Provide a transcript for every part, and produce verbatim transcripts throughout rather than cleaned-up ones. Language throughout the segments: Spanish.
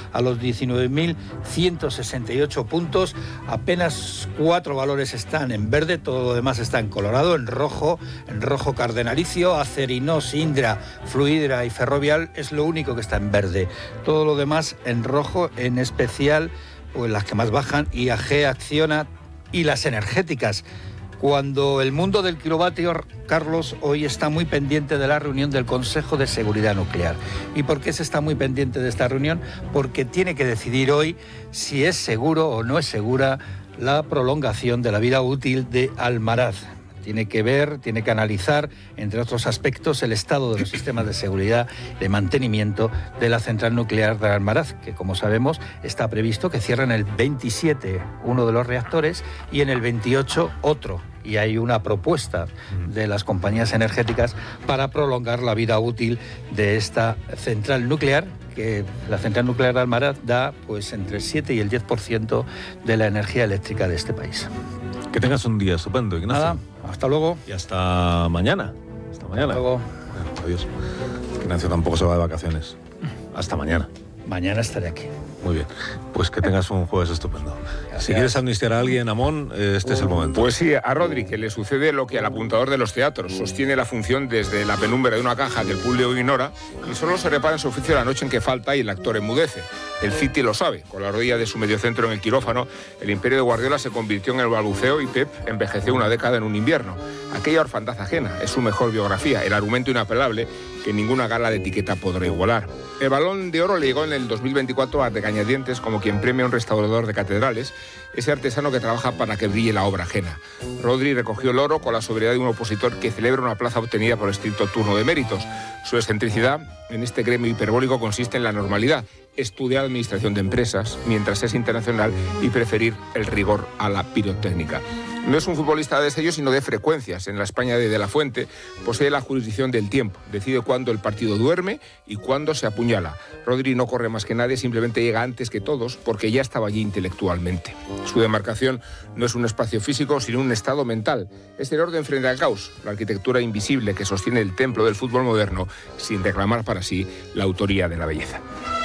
a los diecinueve mil ciento sesenta y ocho puntos. Apenas cuatro valores están en verde, todo lo demás está en colorado, en rojo, en rojo cardenalicio. Acerinox, Indra, Fluidra y Ferrovial es lo único que está en verde. Todo lo demás en rojo, en especial pues las que más bajan, I A G, Acciona y las energéticas. Cuando el mundo del kilovatio, Carlos, hoy está muy pendiente de la reunión del Consejo de Seguridad Nuclear. ¿Y por qué se está muy pendiente de esta reunión? Porque tiene que decidir hoy si es seguro o no es segura la prolongación de la vida útil de Almaraz. Tiene que ver, tiene que analizar, entre otros aspectos, el estado de los sistemas de seguridad, de mantenimiento de la central nuclear de Almaraz, que, como sabemos, está previsto que cierre en el veintisiete uno de los reactores y en el veintiocho otro. Y hay una propuesta de las compañías energéticas para prolongar la vida útil de esta central nuclear, que la central nuclear de Almaraz da pues entre el siete y el diez por ciento de la energía eléctrica de este país. Que tengas un día estupendo, Ignacio. Nada, hasta luego. Y hasta mañana. Hasta mañana. Hasta luego. Bueno, adiós. Ignacio tampoco se va de vacaciones. Hasta mañana. Mañana estaré aquí. Muy bien. Pues que tengas un jueves estupendo. Gracias. Si quieres amnistiar a alguien, Amón, este uh, es el momento. Pues sí, a Rodri, que le sucede lo que al apuntador de los teatros. Sostiene la función desde la penumbra de una caja que el público ignora y solo se repara en su oficio la noche en que falta y el actor enmudece. El City lo sabe. Con la rodilla de su mediocentro en el quirófano, el imperio de Guardiola se convirtió en el balbuceo y Pep envejeció una década en un invierno. Aquella orfandad ajena es su mejor biografía, el argumento inapelable que ninguna gala de etiqueta podrá igualar. El Balón de Oro le llegó en el dos mil veinticuatro a regañadientes como quien premia a un restaurador de catedrales, ese artesano que trabaja para que brille la obra ajena. Rodri recogió el oro con la sobriedad de un opositor que celebra una plaza obtenida por estricto turno de méritos. Su excentricidad en este gremio hiperbólico consiste en la normalidad, estudiar administración de empresas mientras es internacional y preferir el rigor a la pirotécnica. No es un futbolista de sellos, sino de frecuencias. En la España de De La Fuente posee la jurisdicción del tiempo. Decide cuándo el partido duerme y cuándo se apuñala. Rodri no corre más que nadie, simplemente llega antes que todos porque ya estaba allí intelectualmente. Su demarcación no es un espacio físico, sino un estado mental. Es el orden frente al caos, la arquitectura invisible que sostiene el templo del fútbol moderno sin reclamar para sí la autoría de la belleza.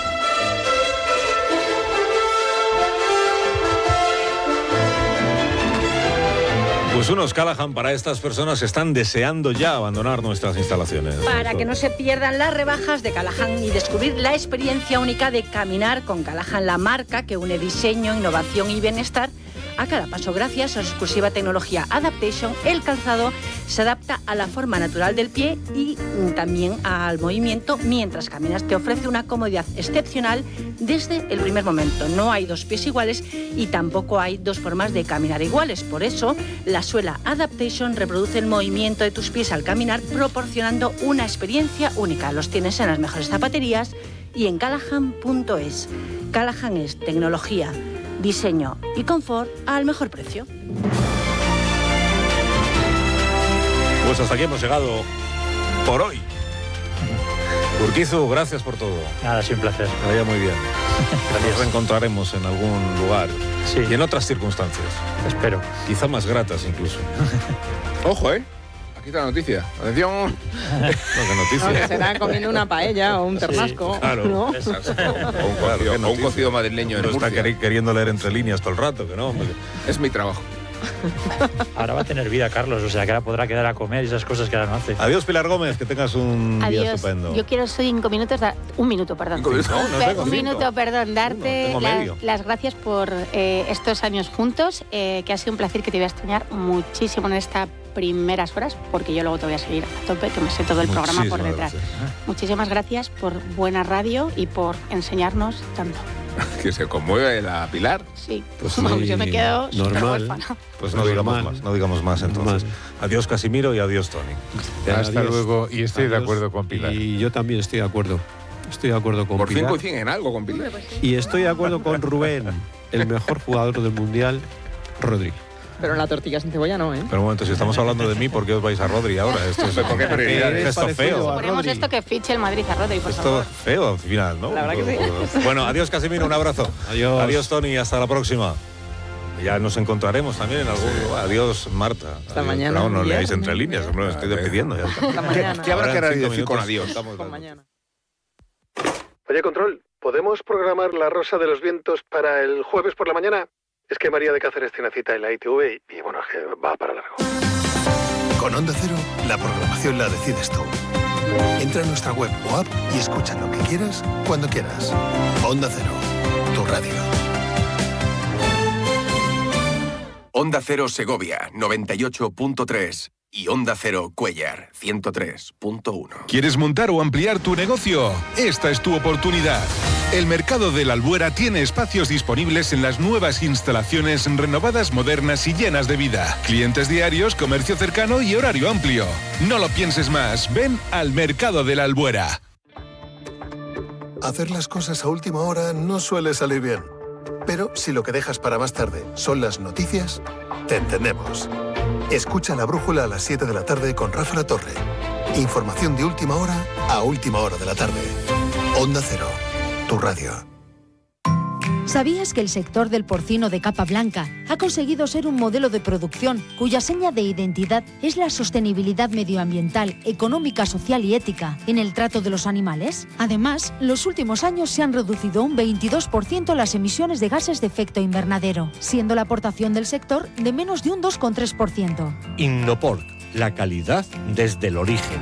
Pues unos Callahan para estas personas que están deseando ya abandonar nuestras instalaciones. Para que no se pierdan las rebajas de Callahan y descubrir la experiencia única de caminar con Callahan, la marca que une diseño, innovación y bienestar a cada paso. Gracias a su exclusiva tecnología Adaptation, el calzado se adapta a la forma natural del pie y también al movimiento mientras caminas. Te ofrece una comodidad excepcional desde el primer momento. No hay dos pies iguales y tampoco hay dos formas de caminar iguales. Por eso, la suela Adaptation reproduce el movimiento de tus pies al caminar, proporcionando una experiencia única. Los tienes en las mejores zapaterías y en Callahan punto es. Callahan es tecnología, diseño y confort al mejor precio. Pues hasta aquí hemos llegado por hoy. Urquizu, gracias por todo. Nada, sí, un placer. Que vaya muy bien. Nos reencontraremos en algún lugar. Sí. Y en otras circunstancias. Espero. Quizá más gratas incluso. Ojo, ¿eh? Aquí está la noticia. Atención. No, qué noticia. No, que será comiendo una paella o un ternasco. Sí, claro. ¿No? O un cocido, o un cocido madrileño en No está Murcia. queriendo leer entre líneas todo el rato, que no. Hombre. Es mi trabajo. Ahora va a tener vida, Carlos, o sea que ahora podrá quedar a comer y esas cosas que ahora no hace. Adiós, Pilar Gómez, que tengas un Adiós. día estupendo. Yo quiero cinco minutos, da- un minuto, perdón. Cinco minutos. No, no Per- tengo un cinco. minuto, perdón, darte Uno, tengo las, medio. las gracias por eh, estos años juntos, eh, que ha sido un placer, que te voy a extrañar muchísimo en estas primeras horas, porque yo luego te voy a seguir a tope, que me sé todo el programa por Muchísimas detrás. gracias. Muchísimas gracias por buena radio y por enseñarnos tanto. Que se conmueve la Pilar. Sí, Pues Vamos, sí, yo me quedo súper normal. huérfana. Pues no digamos Normal. más, no digamos más entonces. Normal. Adiós, Casimiro, y adiós, Tony. Hasta Adiós. luego, y estoy de Adiós. acuerdo con Pilar. Y yo también estoy de acuerdo. Estoy de acuerdo con Por fin Pilar. coinciden en algo con Pilar. Y estoy de acuerdo con Rubén, el mejor jugador del Mundial, Rodri. Pero en la tortilla sin cebolla no, ¿eh? Pero un momento, si estamos hablando de mí, ¿por qué os vais a Rodri ahora? Esto es ¿Por qué prioridades? un gesto parecido feo. a Ponemos Rodri. esto que fiche el Madrid a Rodri, por Esto favor. feo al final, ¿no? La verdad que sí. Bueno, adiós, Casimiro, un abrazo. Adiós. Adiós, Tony, hasta la próxima. Ya nos encontraremos también en algún lugar. Adiós, Marta. Hasta Adiós. mañana, No, no un leáis viernes. entre líneas, me lo estoy despidiendo. Ya está. Hasta mañana. ¿Qué habrá Ahora que en cinco decir con minutos adiós? estamos Con dando. mañana. Oye, Control, ¿podemos programar la Rosa de los Vientos para el jueves por la mañana? Es que María de Cáceres tiene cita en la I T V y, y bueno, es que va para largo. Con Onda Cero, la programación la decides tú. Entra en nuestra web o app y escucha lo que quieras, cuando quieras. Onda Cero, tu radio. Onda Cero Segovia, noventa y ocho punto tres. Y Onda Cero Cuéllar, ciento tres punto uno. ¿Quieres montar o ampliar tu negocio? Esta es tu oportunidad. El Mercado de la Albuera tiene espacios disponibles en las nuevas instalaciones renovadas, modernas y llenas de vida. Clientes diarios, comercio cercano y horario amplio. No lo pienses más. Ven al Mercado de la Albuera. Hacer las cosas a última hora no suele salir bien. Pero si lo que dejas para más tarde son las noticias, te entendemos. Escucha La Brújula a las siete de la tarde con Rafa La Torre. Información de última hora a última hora de la tarde. Onda Cero, tu radio. ¿Sabías que el sector del porcino de capa blanca ha conseguido ser un modelo de producción cuya seña de identidad es la sostenibilidad medioambiental, económica, social y ética en el trato de los animales? Además, los últimos años se han reducido un veintidós por ciento las emisiones de gases de efecto invernadero, siendo la aportación del sector de menos de un dos coma tres por ciento. Innoporc, la calidad desde el origen.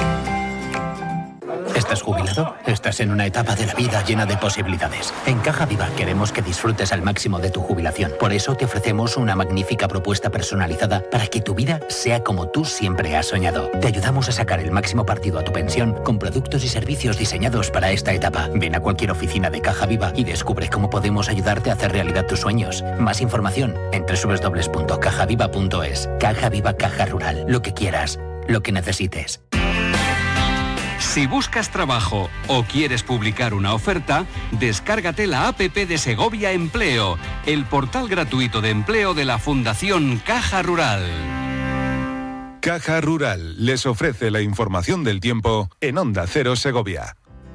¿Estás jubilado? Estás en una etapa de la vida llena de posibilidades. En Caja Viva queremos que disfrutes al máximo de tu jubilación. Por eso te ofrecemos una magnífica propuesta personalizada para que tu vida sea como tú siempre has soñado. Te ayudamos a sacar el máximo partido a tu pensión con productos y servicios diseñados para esta etapa. Ven a cualquier oficina de Caja Viva y descubre cómo podemos ayudarte a hacer realidad tus sueños. Más información en doble u doble u doble u punto caja viva punto es. Caja Viva, Caja Rural. Lo que quieras, lo que necesites. Si buscas trabajo o quieres publicar una oferta, descárgate la app de Segovia Empleo, el portal gratuito de empleo de la Fundación Caja Rural. Caja Rural les ofrece la información del tiempo en Onda Cero Segovia.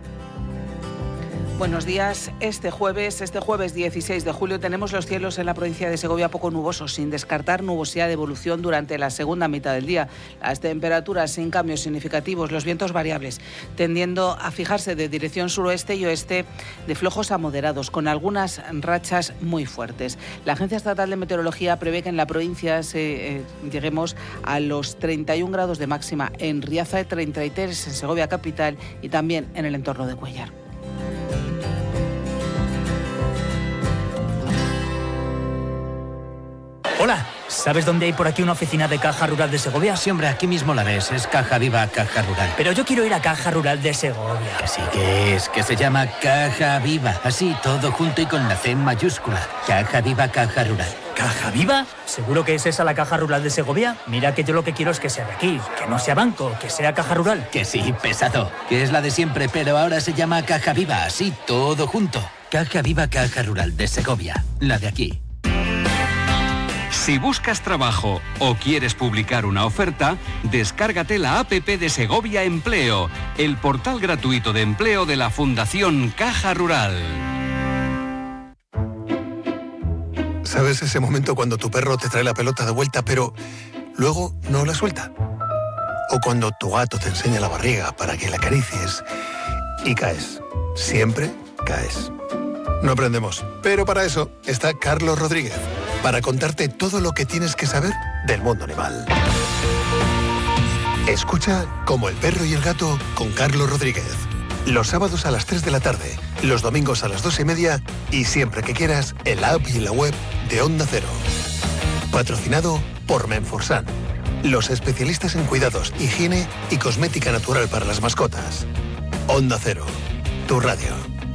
Buenos días. Este jueves, este jueves dieciséis de julio, tenemos los cielos en la provincia de Segovia poco nubosos, sin descartar nubosidad de evolución durante la segunda mitad del día. Las temperaturas sin cambios significativos, los vientos variables, tendiendo a fijarse de dirección suroeste y oeste de flojos a moderados, con algunas rachas muy fuertes. La Agencia Estatal de Meteorología prevé que en la provincia se, eh, lleguemos a los treinta y un grados de máxima en Riaza, treinta y tres en Segovia capital y también en el entorno de Cuéllar. Hola, ¿sabes dónde hay por aquí una oficina de Caja Rural de Segovia? Sí, hombre, aquí mismo la ves, es Caja Viva, Caja Rural. Pero yo quiero ir a Caja Rural de Segovia. Que sí que es, que se llama Caja Viva, así, todo junto y con la C en mayúscula. Caja Viva, Caja Rural. ¿Caja Viva? ¿Seguro que es esa la Caja Rural de Segovia? Mira que yo lo que quiero es que sea de aquí, que no sea banco, que sea Caja Rural. Que sí, pesado, que es la de siempre, pero ahora se llama Caja Viva, así, todo junto. Caja Viva, Caja Rural de Segovia, la de aquí. Si buscas trabajo o quieres publicar una oferta, descárgate la app de Segovia Empleo, el portal gratuito de empleo de la Fundación Caja Rural. ¿Sabes ese momento cuando tu perro te trae la pelota de vuelta, pero luego no la suelta? O cuando tu gato te enseña la barriga para que la acaricies y caes. Siempre caes. No aprendemos, pero para eso está Carlos Rodríguez, para contarte todo lo que tienes que saber del mundo animal. Escucha Como el perro y el gato con Carlos Rodríguez. Los sábados a las tres de la tarde, los domingos a las dos y media y siempre que quieras en la app y en la web de Onda Cero. Patrocinado por Menforsan, los especialistas en cuidados, higiene y cosmética natural para las mascotas. Onda Cero, tu radio.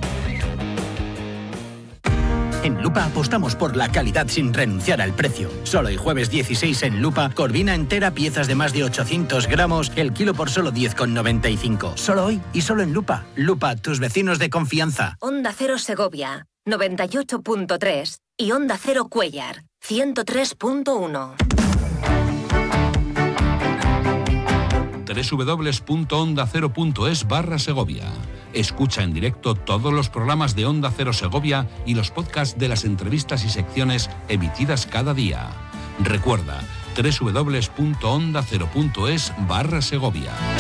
En Lupa apostamos por la calidad sin renunciar al precio. Solo el jueves dieciséis en Lupa, corvina entera, piezas de más de ochocientos gramos, el kilo por solo diez con noventa y cinco. Solo hoy y solo en Lupa. Lupa, tus vecinos de confianza. Onda Cero Segovia, noventa y ocho punto tres y Onda Cero Cuéllar, ciento tres punto uno. doble u doble u doble u punto onda cero punto es barra Segovia. Escucha en directo todos los programas de Onda Cero Segovia y los podcasts de las entrevistas y secciones emitidas cada día. Recuerda, doble u doble u doble u punto onda cero punto es barra Segovia.